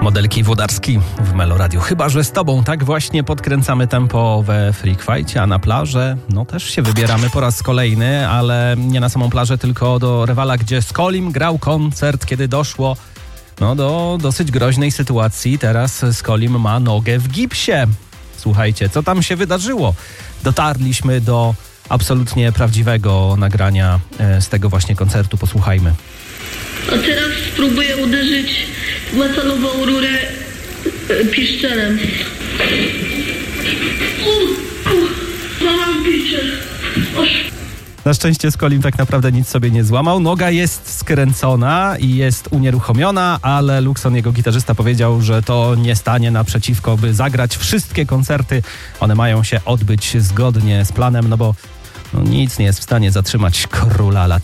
Modelki Włodarski w Melo Radio. Chyba że z tobą. Tak właśnie podkręcamy tempo we Freak Fightie, a na plażę też się wybieramy po raz kolejny, ale nie na samą plażę, tylko do Rewala, gdzie Skolim grał koncert, kiedy doszło do dosyć groźnej sytuacji. Teraz Skolim ma nogę w gipsie. Słuchajcie, co tam się wydarzyło? Dotarliśmy do absolutnie prawdziwego nagrania z tego właśnie koncertu. Posłuchajmy. A teraz spróbuję uderzyć w metalową rurę piszczelem. Mam piszczel. Na szczęście Skolim tak naprawdę nic sobie nie złamał. Noga jest skręcona i jest unieruchomiona, ale Luxon, jego gitarzysta, powiedział, że to nie stanie naprzeciwko, by zagrać wszystkie koncerty. One mają się odbyć zgodnie z planem, bo nic nie jest w stanie zatrzymać króla lat.